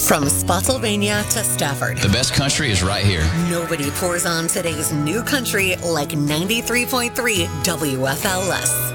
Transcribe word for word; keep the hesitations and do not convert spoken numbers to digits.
From Spotsylvania to Stafford, The best country is right here. nobody pours on today's new country like ninety-three point three W F L S.